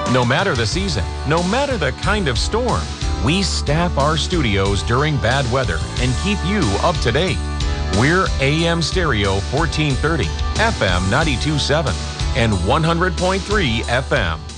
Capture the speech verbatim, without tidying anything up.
No matter the season, no matter the kind of storm, we staff our studios during bad weather and keep you up to date. We're A M Stereo fourteen thirty, F M ninety-two point seven, and one hundred point three F M.